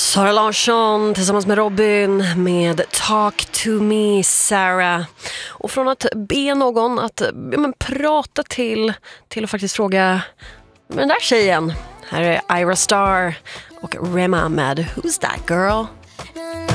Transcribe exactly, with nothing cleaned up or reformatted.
Sara Larsson tillsammans med Robin med Talk to me Sarah. Och från att be någon att ja, men, prata till till att faktiskt fråga men den där tjejen. Här är Ira Star och Rema med Who's That Girl?